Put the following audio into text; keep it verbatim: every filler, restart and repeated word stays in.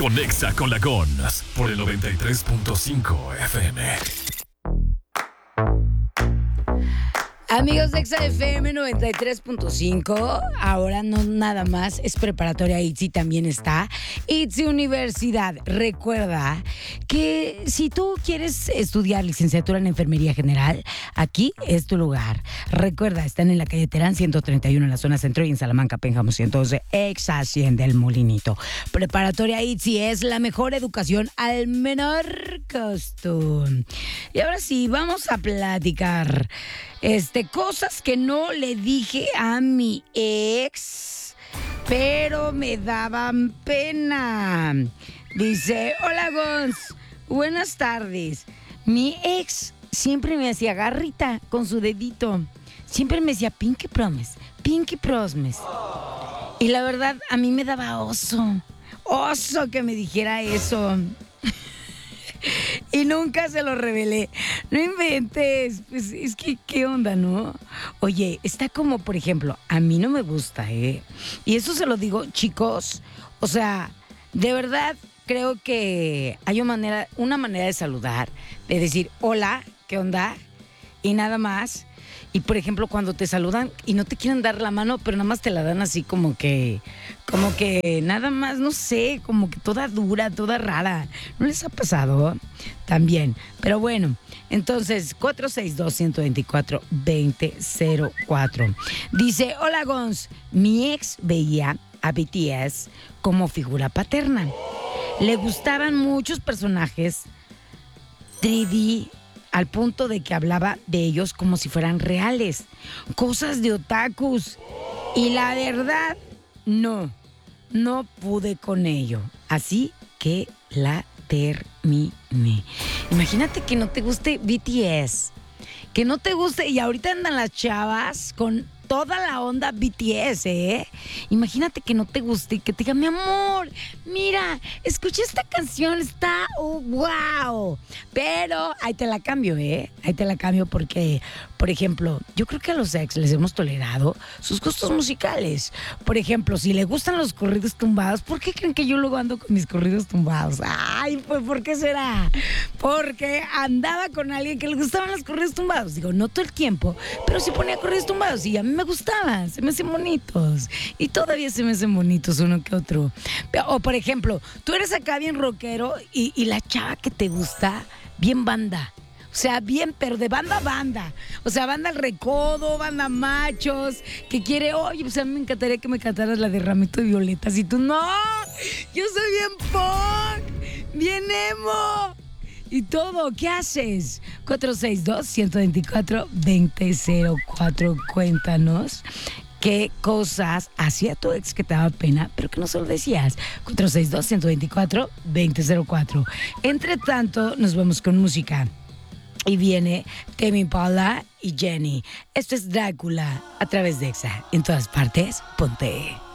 Conexa con la Gons por el noventa y tres punto cinco F M. Amigos de Exa F M noventa y tres punto cinco, ahora no nada más es preparatoria ITZY, también está ITZY Universidad. Recuerda que si tú quieres estudiar licenciatura en Enfermería General, aquí es tu lugar. Recuerda, están en la calle Terán ciento treinta y uno en la zona centro y en Salamanca, Pénjamo ciento doce, ex Hacienda El Molinito. Preparatoria ITZY es la mejor educación al menor costo. Y ahora sí, vamos a platicar Este, cosas que no le dije a mi ex, pero me daban pena. Dice, hola Gons, buenas tardes. Mi ex siempre me hacía garrita con su dedito. Siempre me decía Pinky Promise, Pinky Promise. Y la verdad, a mí me daba oso. Oso que me dijera eso. Y nunca se lo revelé. No inventes. Pues es que, ¿qué onda, no? Oye, está como, por ejemplo, a mí no me gusta, ¿eh? Y eso se lo digo, chicos. O sea, de verdad creo que hay una manera, una manera de saludar, de decir, hola, ¿qué onda? Y nada más. Y, por ejemplo, cuando te saludan y no te quieren dar la mano, pero nada más te la dan así como que, como que nada más, no sé, como que toda dura, toda rara. ¿No les ha pasado? También. Pero bueno, entonces, cuatro seis dos, uno dos cuatro, dos cero cero cuatro. Dice, hola Gons, mi ex veía a B T S como figura paterna. Le gustaban muchos personajes tres D, al punto de que hablaba de ellos como si fueran reales, cosas de otakus. Y la verdad, no, no pude con ello. Así que la terminé. Imagínate que no te guste B T S, que no te guste, y ahorita andan las chavas con toda la onda B T S, ¿eh? Imagínate que no te guste y que te diga, mi amor, mira, escuché esta canción, está, oh, wow. Pero ahí te la cambio, ¿eh? Ahí te la cambio porque, por ejemplo, yo creo que a los ex les hemos tolerado sus gustos musicales. Por ejemplo, si le gustan los corridos tumbados, ¿por qué creen que yo luego ando con mis corridos tumbados? Ay, pues, ¿por qué será? Porque andaba con alguien que le gustaban los corridos tumbados. Digo, no todo el tiempo, pero sí ponía corridos tumbados y a mí me gustaban, se me hacen bonitos. Y todavía se me hacen bonitos uno que otro. O, por ejemplo, tú eres acá bien rockero y, y la chava que te gusta, bien banda. O sea, bien, pero de banda a banda. O sea, banda al recodo, banda machos, que quiere, oye, pues a mí me encantaría que me cantaras la de Ramito de Violetas. Y tú, no, yo soy bien punk, bien emo. Y todo, ¿qué haces? cuatro seis dos, uno dos cuatro, dos cero cero cuatro. Cuéntanos qué cosas hacía tu ex que te daba pena, pero que no se lo decías. cuatro seis dos, uno dos cuatro, dos cero cuatro. Entre tanto, nos vamos con música. Y viene Tame Impala y Jenny. Esto es Drácula a través de Exa. En todas partes, ponte.